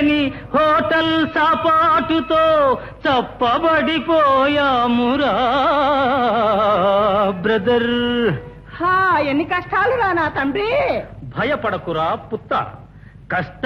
లేని hotel సాపాటుతో చప్పబడిపోయామురా brother. ఎన్ని కష్టాలు రా నా తండ్రి. భయపడకురా పుత్త, కష్ట